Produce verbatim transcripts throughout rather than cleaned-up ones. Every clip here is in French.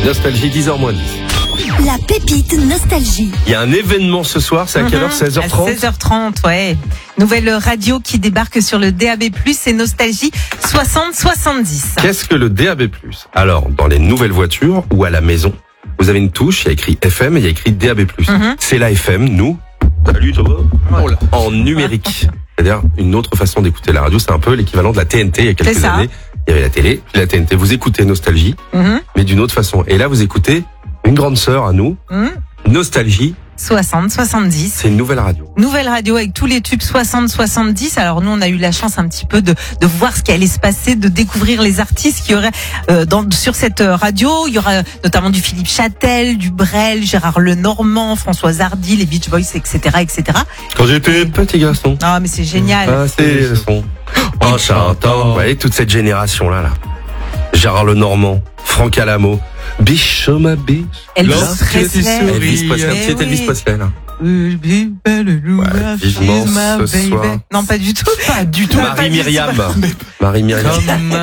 Nostalgie, dix heures moins dix. La pépite nostalgie. Il y a un événement ce soir, c'est à quelle heure? seize heures trente? À seize heures trente, ouais. Nouvelle radio qui débarque sur le D A B plus, c'est Nostalgie soixante soixante-dix. Qu'est-ce que le D A B plus? Alors, dans les nouvelles voitures ou à la maison, vous avez une touche, il y a écrit F M et il y a écrit D A B plus. Mm-hmm. C'est la F M, nous, salut Thomas, oh là, en numérique. C'est-à-dire une autre façon d'écouter la radio, c'est un peu l'équivalent de la T N T il y a quelques années. Il y avait la télé, puis la T N T. Vous écoutez Nostalgie, mm-hmm. mais d'une autre façon. Et là, vous écoutez une grande sœur à nous, mmh. Nostalgie soixante soixante-dix. C'est une nouvelle radio. Nouvelle radio avec tous les tubes soixante soixante-dix. Alors nous, on a eu la chance un petit peu de, de voir ce qui allait se passer, de découvrir les artistes qui auraient euh, dans, sur cette radio. Il y aura notamment du Philippe Châtel, du Brel, Gérard Lenormand, Françoise Hardy, les Beach Boys, et cetera, et cetera. Quand j'étais petit garçon. Ah, mais c'est génial. Ah, c'est le son. En chantant. Vous voyez, toute cette génération-là, là. Gérard Lenormand, Franck Alamo, Biche, ma biche. Elvis Presley. Elvis Presley. C'est oui. Elvis Presley, là. Ouais, vivement ce soir. Non, pas du tout. Pas du tout. Marie-Myriam. Marie-Myriam.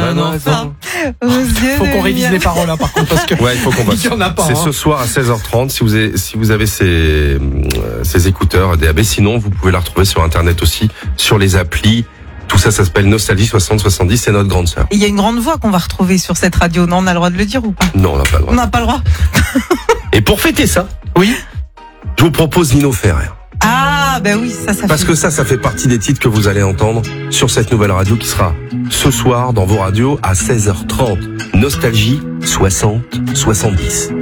Faut qu'on révise les paroles, là, par contre, parce que. Ouais, il faut qu'on passe. Il y en a pas. C'est hein. Ce soir à seize heures trente, si vous avez, si vous avez ces, ces écouteurs D A B. Sinon, vous pouvez la retrouver sur Internet aussi, sur les applis. Tout ça, ça s'appelle Nostalgie soixante soixante-dix, c'est notre grande sœur. Et il y a une grande voix qu'on va retrouver sur cette radio, non? On a le droit de le dire ou pas? Non, on n'a pas le droit. On n'a pas le droit. Et pour fêter ça, oui, je vous propose Nino Ferrer. Ah, ben oui, ça, ça Parce fait... que ça, ça fait partie des titres que vous allez entendre sur cette nouvelle radio qui sera ce soir dans vos radios à seize heures trente. Nostalgie soixante soixante-dix.